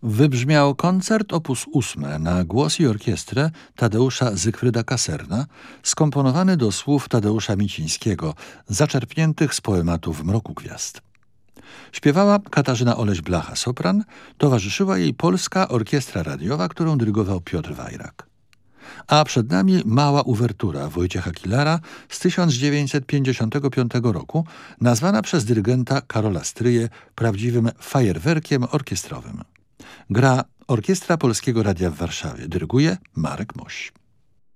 Wybrzmiał koncert op. 8 na głos i orkiestrę Tadeusza Zygfryda Kaserna, skomponowany do słów Tadeusza Micińskiego, zaczerpniętych z poematu W mroku gwiazd. Śpiewała Katarzyna Oleś-Blacha sopran, towarzyszyła jej Polska Orkiestra Radiowa, którą dyrygował Piotr Wajrak. A przed nami mała uwertura Wojciecha Kilara z 1955 roku, nazwana przez dyrygenta Karola Stryję prawdziwym fajerwerkiem orkiestrowym. Gra Orkiestra Polskiego Radia w Warszawie. Dyryguje Marek Moś.